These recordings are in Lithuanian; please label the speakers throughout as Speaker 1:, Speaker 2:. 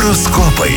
Speaker 1: Horoskopai.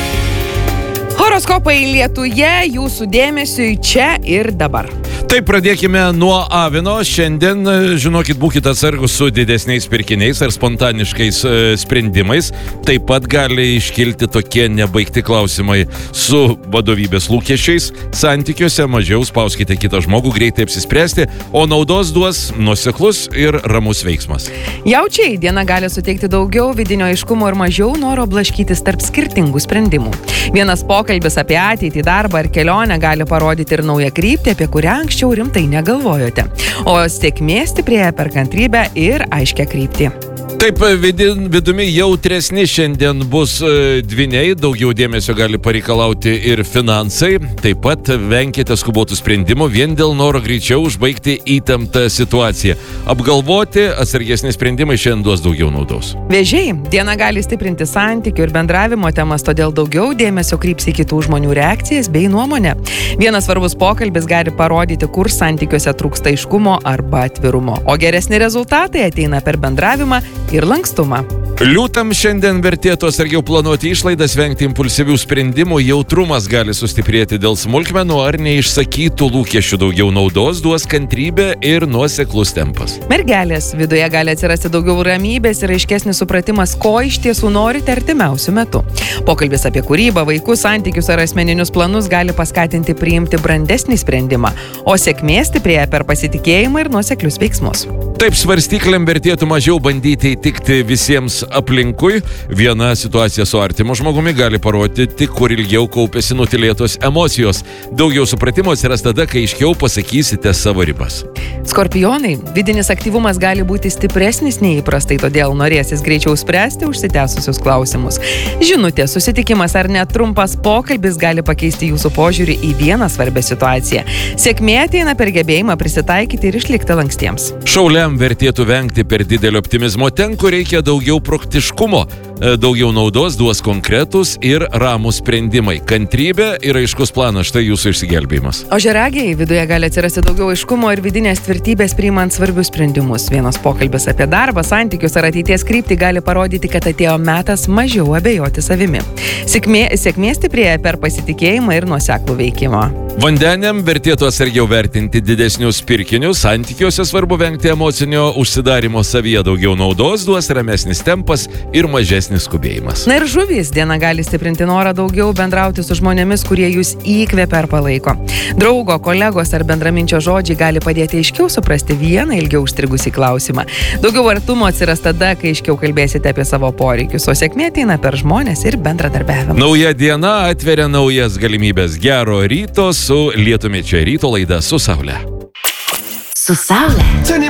Speaker 2: Horoskopai Lietuje jūsų dėmesiui čia ir dabar.
Speaker 3: Tai pradėkime nuo avino. Šiandien, žinokit, būkite atsargus su didesniais pirkiniais ar spontaniškais sprendimais. Taip pat gali iškilti tokie nebaigti klausimai su vadovybės lūkesčiais. Santykiuose mažiau spauskite kitą žmogų greitai apsispręsti, o naudos duos nuoseklus ir ramus veiksmas.
Speaker 2: Jaučiai diena gali suteikti daugiau vidinio aiškumo ir mažiau noro blaškytis tarp skirtingų sprendimų. Vienas pokalbis apie ateitį, darbą ar kelionę gali parodyti ir naują kryptį, apie kurią anksčiau rimtai negalvojote. O sėkmė stiprėja per kantrybę ir aiškią kryptį.
Speaker 3: Taip, vidumi jautresni šiandien bus dvyniai, daugiau dėmesio gali pareikalauti ir finansai. Taip pat venkite skubotų sprendimų vien dėl noro greičiau užbaigti įtemptą situaciją. Apgalvoti atsargesni sprendimai šiandien duos daugiau naudos.
Speaker 2: Vėžiai diena gali stiprinti santykių ir bendravimo temas, todėl daugiau dėmesio kryps į kitų žmonių reakcijas bei nuomonę. Vienas svarbus pokalbis gali parodyti, kur santykiuose trūksta aiškumo arba atvirumo, o geresni rezultatai ateina per bendravimą ir lankstumą.
Speaker 3: Liūtam šiandien vertėtų atsargiau planuoti išlaidas, vengti impulsyvių sprendimų, jautrumas gali sustiprėti dėl smulkmenų ar neišsakytų lūkesčių, daugiau naudos duos kantrybė ir nuoseklus tempas.
Speaker 2: Mergelės viduje gali atsirasti daugiau ramybės ir aiškesnis supratimas, ko iš tiesų norite artimiausiu metu. Pokalbis apie kūrybą, vaikus, santykius ar asmeninius planus gali paskatinti priimti brandesnį sprendimą, o sėkmė stiprėja per pasitikėjimą ir nuoseklius veiksmus.
Speaker 3: Taip, svarstyklėm vertėtų mažiau bandyti įtikti visiems aplinkui. Viena situacija su artimu žmogumi gali parodyti, kur ilgiau kaupėsi nutilėtos emocijos. Daugiau supratimo atsiras tada, kai aiškiau pasakysite savo ribas.
Speaker 2: Skorpionai, vidinis aktyvumas gali būti stipresnis nei įprastai, todėl norėsis greičiau spręsti užsitęsusius klausimus. Žinutė, susitikimas ar net trumpas pokalbis gali pakeisti jūsų požiūrį į vieną svarbę situaciją. Sėkmė ateina per gebėjimą prisitaikyti ir išlikti lankstiems.
Speaker 3: Šauliam vertėtų vengti per didelio optimizmo ten, kur reikia daugiau praktiškumo. Daugiau naudos duos konkretūs ir ramūs sprendimai. Kantrybė ir aiškus planas, štai jūsų išsigelbėjimas.
Speaker 2: Ožiaragiai, viduje gali atsirasti daugiau aiškumo ir vidinės tvirtybės priimant svarbius sprendimus. Vienas pokalbis apie darbą, santykius ar ateities kryptį gali parodyti, kad atėjo metas mažiau abejoti savimi. Sėkmė stiprėja per pasitikėjimą ir nuoseklų veikimą.
Speaker 3: Vandeniam vertėtų atsargiau vertinti didesnius pirkinius, santykiuose svarbu vengti emocinio užsidarimo savyje, daugiau naudos duos ramesnis tempas ir mažesnis skubėjimas.
Speaker 2: Na ir žuvys, diena gali stiprinti norą daugiau bendrauti su žmonėmis, kurie jūs įkvepia ir palaiko. Draugo, kolegos ar bendraminčio žodžiai gali padėti aiškiau suprasti vieną ilgiau užstrigusį klausimą. Daugiau artumo atsiras tada, kai aiškiau kalbėsite apie savo poreikius, o sėkmė ateina per žmonės ir bendradarbiavimą.
Speaker 3: Nauja diena atveria naujas galimybės. Gero ryto su Lietumi, čia ryto laida su Saule.
Speaker 4: Su Saule.